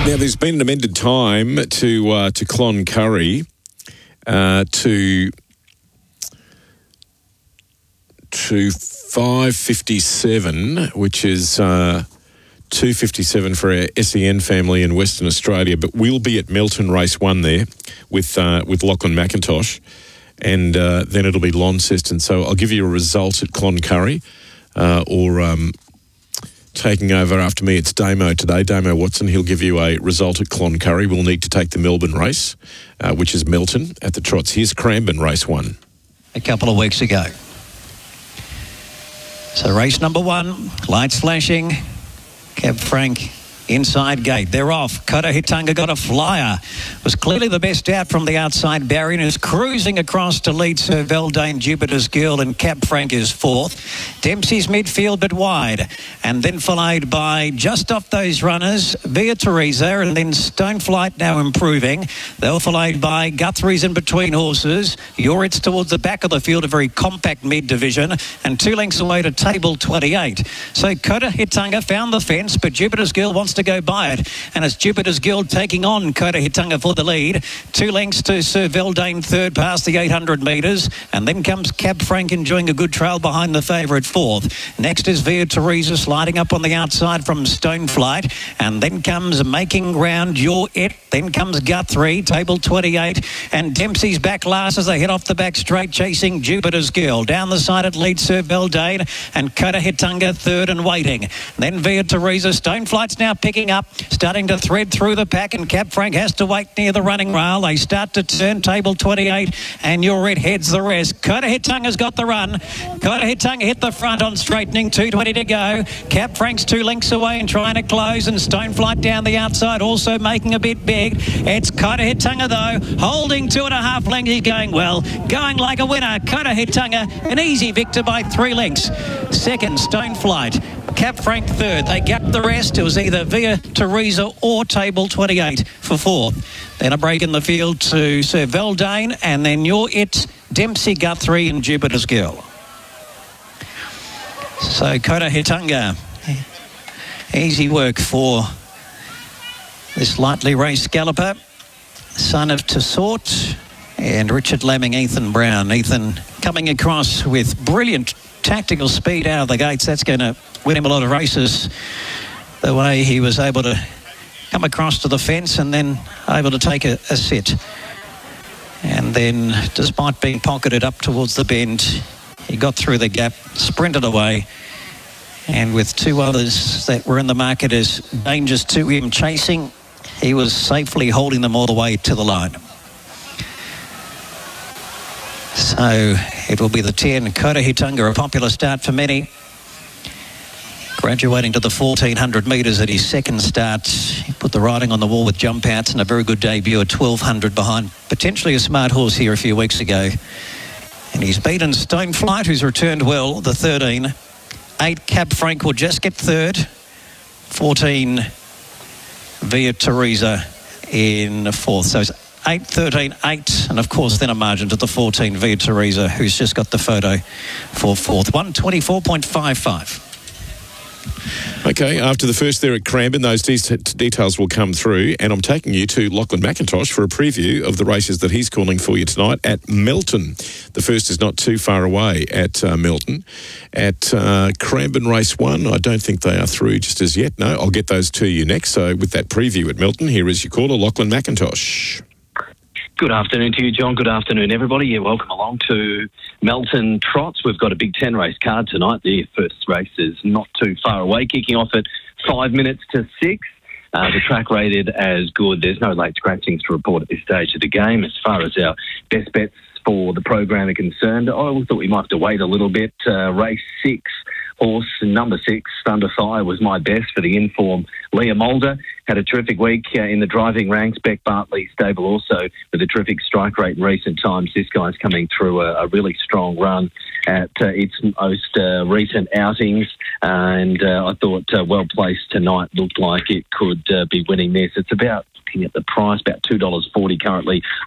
Now, there's been an amended time to Cloncurry to 5:57, which is 2:57 for our SEN family in Western Australia. But we'll be at Melton Race 1 there with Lachlan McIntosh, and then it'll be Launceston. So I'll give you a result at Cloncurry, or taking over after me, it's Damo today. Damo Watson, he'll give you a result at Cloncurry. We'll need to take the Melbourne race, which is Melton at the Trots. Here's Cranbourne Race 1. A couple of weeks ago. So race number 1, lights flashing. Cab Frank inside gate. They're off. Kota Hitunga got a flyer. Was clearly the best out from the outside barrier and is cruising across to lead Sir Veldane, Jupiter's Girl, and Cab Frank is 4th. Dempsey's midfield but wide. And then followed by just off those runners, Via Teresa, and then Stoneflight now improving. They were followed by Guthrie's in between horses. Yoritz towards the back of the field, a very compact mid-division, and 2 lengths away to table 28. So Kota Hitunga found the fence, but Jupiter's Girl wants to go by it, and it's Jupiter's Girl taking on Kota Hitunga for the lead. 2 lengths to Sir Veldane, third past the 800 metres, and then comes Cab Frank enjoying a good trail behind the favourite 4th. Next is Via Teresa sliding up on the outside from Stoneflight, and then comes Making Ground, Your It, then comes Guthrie, table 28, and Dempsey's back last as they head off the back straight, chasing Jupiter's Girl. Down the side it leads Sir Veldane, and Kota Hitunga third and waiting. Then Via Teresa. Stoneflight's now picking up, starting to thread through the pack, and Cab Frank has to wait near the running rail. They start to turn, table 28, and Your It heads the rest. Kota Hitunga's got the run. Kota Hitunga hit the front on straightening, 2:20 to go. Cab Frank's 2 lengths away and trying to close, and Stoneflight down the outside also making a bit big. It's Kota Hitunga though, holding 2.5 lengths. He's going well, going like a winner. Kota Hitunga, an easy victor by 3 lengths. Second, Stoneflight. Cab Frank third. They gapped the rest. It was either Via Teresa or table 28 for 4th. Then a break in the field to Sir Veldane, and then Your It, Dempsey, Guthrie, and Jupiter's Girl. So Kota Hitunga, easy work for this lightly raced galloper, son of Tessort and Richard Lemming, Ethan Brown. Ethan coming across with brilliant tactical speed out of the gates. That's going to win him a lot of races, the way he was able to come across to the fence and then able to take a sit. And then, despite being pocketed up towards the bend, he got through the gap, sprinted away, and with 2 others that were in the market as dangers to him chasing, he was safely holding them all the way to the line. So it will be the 10, Kota Hitunga, a popular start for many. Graduating to the 1,400 metres at his second start. He put the writing on the wall with jump outs and a very good debut at 1,200 behind potentially a smart horse here a few weeks ago. And he's beaten Stoneflight, who's returned well, the 13. 8, Cab Frank will just get third. 14, Via Teresa in 4th. So it's 8, 13, 8, and of course then a margin to the 14, Via Teresa, who's just got the photo for 4th. 124.55. Okay, after the first there at Cranbourne, those details will come through, and I'm taking you to Lachlan McIntosh for a preview of the races that he's calling for you tonight at Melton. The first is not too far away at Melton. At Cranbourne Race 1, I don't think they are through just as yet. No, I'll get those to you next. So with that preview at Melton, here is your caller, Lachlan McIntosh. Good afternoon to you, John. Good afternoon, everybody. Yeah, welcome along to Melton Trots. We've got a big 10-race card tonight. The first race is not too far away, kicking off at 5 minutes to 6. The track rated as good. There's no late scratchings to report at this stage of the game. As far as our best bets for the program are concerned, I thought we might have to wait a little bit. Race 6, horse number 6, Thunder Thigh, was my best for the inform. Leah Mulder had a terrific week in the driving ranks. Beck Bartley stable also with a terrific strike rate in recent times. This guy's coming through a really strong run at its most recent outings, and I thought well placed tonight. Looked like it could be winning this. It's about, looking at the price, about $2.40 currently